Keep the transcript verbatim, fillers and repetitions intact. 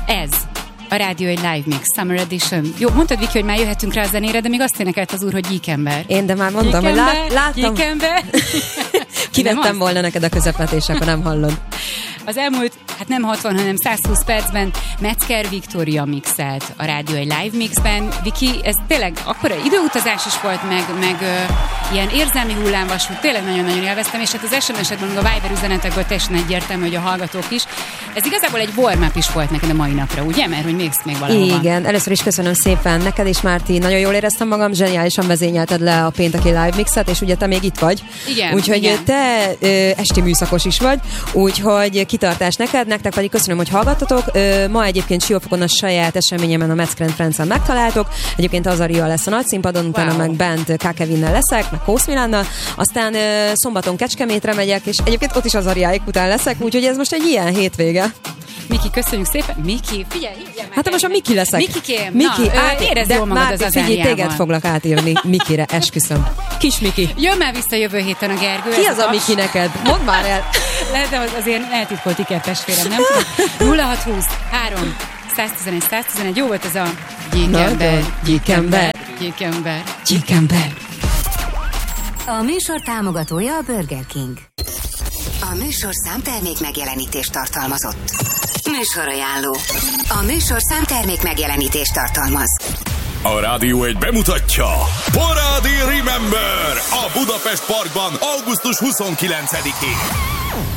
Ez a Rádió egy Live Mix Summer Edition. Jó, mondtad, Viki, hogy már jöhetünk rá a zenére, de még azt énekelt az úr, hogy gyíkember. Én de már mondtam, gyíkember, hogy lát, láttam. Gyíkember. Kivettem volna neked a közepet, és akkor nem hallod. Az elmúlt, hát nem hatvan, hanem százhúsz percben Metzger Viktória mixelt a Rádió egy Live Mixben. Viki, ez tényleg akkora időutazás is volt, meg, meg ö, ilyen érzelmi hullámvasút, tényleg nagyon-nagyon élveztem, és hát az es em es-edben, meg a Viber üzenetekből teljesen egyértelmű, hogy a hallgatók is. Ez igazából egy warm-up is volt neked a mai napra, ugye? Mert hogy még, még valahol van. Igen, először is köszönöm szépen neked is, Márti, nagyon jól éreztem magam, zseniálisan vezényelted le a pénteki Live Mixet, és ugye te még itt vagy. Igen, úgyhogy igen. te ö, esti műszakos is vagy, úgyhogy kitartás neked, nektek pedig köszönöm, hogy hallgattatok. Ö, ma egyébként Siófokon a saját eseményemen a Metzger Friends-en megtaláltok. Egyébként Azaria lesz a nagy színpadon, utána wow. meg bent K. Kevinnel leszek, meg Kósz Milánnal, aztán ö, szombaton Kecskemétre megyek, és egyébként ott is Azariáik után leszek, úgyhogy ez most egy ilyen hétvége. Miki, köszönjük szépen. Miki, figyelj, hívjál meg. Hát most a Miki leszek. Mikikém, Miki, na, át, érezd de jól magad már, az figyelj, Azáriával. téged foglak átírni Mikire, esküszöm. Kis Miki. Jön már vissza jövő héten a Gergő. Ki az a Miki neked? Mondd már el. Lehet, de azért eltitkolt ikertestvérem, nem tudom. nulla hat húsz három száztizenegy száztizenegy Jó volt ez a gyíkember, gyíkember, gyíkember, gyíkember. A műsor támogatója a Burger King. A műsor számtermék megjelenítést tartalmazott. Műsorajánló. A műsor számtermék megjelenítést tartalmaz. A Rádió egy bemutatja Parádi Remember a Budapest Parkban augusztus huszonkilencedikén.